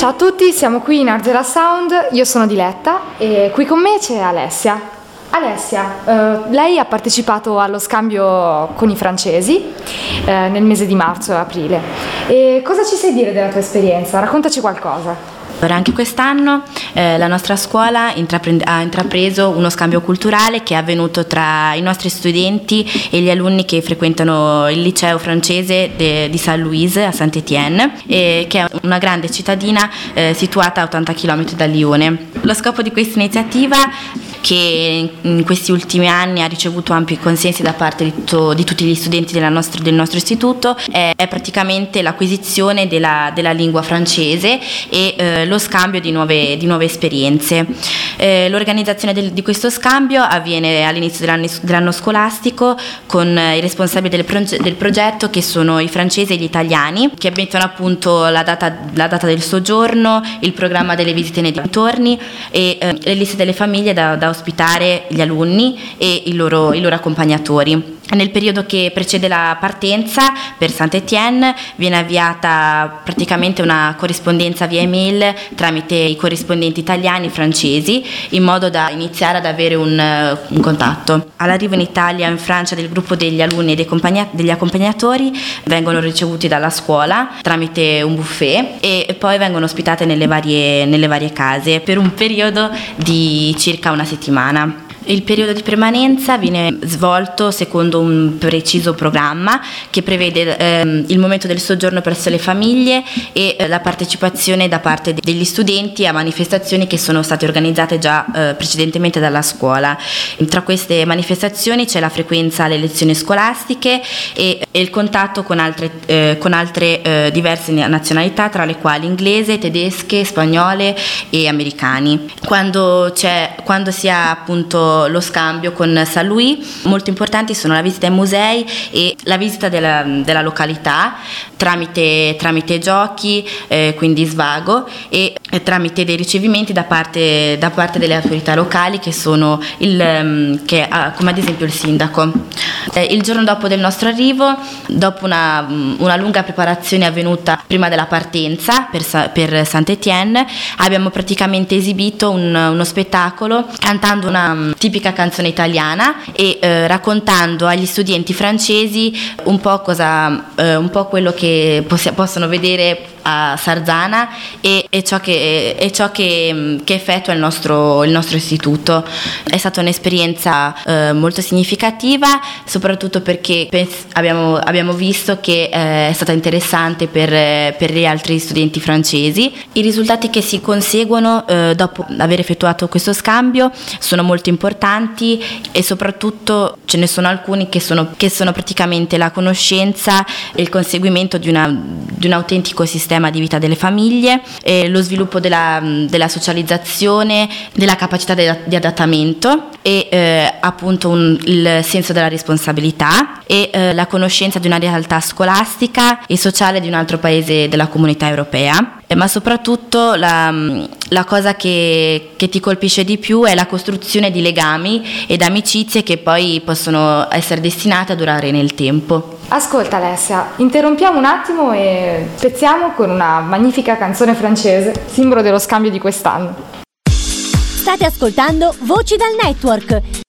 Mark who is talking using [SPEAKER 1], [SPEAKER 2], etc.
[SPEAKER 1] Ciao a tutti, siamo qui in Argela Sound, io sono Diletta e qui con me c'è Alessia. Alessia, lei ha partecipato allo scambio con i francesi nel mese di marzo e aprile. E cosa ci sai dire della tua esperienza? Raccontaci qualcosa.
[SPEAKER 2] Anche quest'anno la nostra scuola ha intrapreso uno scambio culturale che è avvenuto tra i nostri studenti e gli alunni che frequentano il liceo francese di Saint-Louis a Saint-Étienne, che è una grande cittadina situata a 80 km da Lione. Lo scopo di questa iniziativa, che in questi ultimi anni ha ricevuto ampi consensi da parte di tutti gli studenti del nostro istituto, è praticamente l'acquisizione della lingua francese e lo scambio di nuove esperienze. L'organizzazione di questo scambio avviene all'inizio dell'anno scolastico con i responsabili del progetto, che sono i francesi e gli italiani, che mettono appunto la data del soggiorno, il programma delle visite nei dintorni e le liste delle famiglie da ospitare gli alunni e i loro accompagnatori. Nel periodo che precede la partenza per Saint-Étienne viene avviata praticamente una corrispondenza via email tramite i corrispondenti italiani e francesi, in modo da iniziare ad avere un contatto. All'arrivo in Italia e in Francia del gruppo degli alunni e degli accompagnatori vengono ricevuti dalla scuola tramite un buffet e poi vengono ospitate nelle varie case per un periodo di circa una settimana. Il periodo di permanenza viene svolto secondo un preciso programma che prevede il momento del soggiorno presso le famiglie e la partecipazione da parte degli studenti a manifestazioni che sono state organizzate già precedentemente dalla scuola. Tra queste manifestazioni c'è la frequenza alle lezioni scolastiche e il contatto con altre diverse nazionalità, tra le quali inglese, tedesche, spagnole e americani. Quando si ha appunto lo scambio con Saint-Louis, molto importanti sono la visita ai musei e la visita della località tramite giochi, quindi svago, e tramite dei ricevimenti da parte delle autorità locali, che sono come ad esempio il sindaco. Il giorno dopo del nostro arrivo, dopo una lunga preparazione avvenuta prima della partenza per Saint-Étienne, abbiamo praticamente esibito uno spettacolo cantando una tipica canzone italiana e raccontando agli studenti francesi un po' quello che possono vedere a Sarzana e ciò che effettua il nostro istituto. È stata un'esperienza molto significativa, soprattutto perché abbiamo visto che è stata interessante per gli altri studenti francesi. I risultati che si conseguono dopo aver effettuato questo scambio sono molto importanti e soprattutto ce ne sono alcuni che sono praticamente la conoscenza e il conseguimento di un autentico sistema di vita delle famiglie, lo sviluppo della socializzazione, della capacità di adattamento e appunto il senso della responsabilità e la conoscenza di una realtà scolastica e sociale di un altro paese della comunità europea. Ma soprattutto la cosa che ti colpisce di più è la costruzione di legami ed amicizie che poi possono essere destinate a durare nel tempo.
[SPEAKER 1] Ascolta Alessia, interrompiamo un attimo e spezziamo con una magnifica canzone francese, simbolo dello scambio di quest'anno.
[SPEAKER 3] State ascoltando Voci dal Network,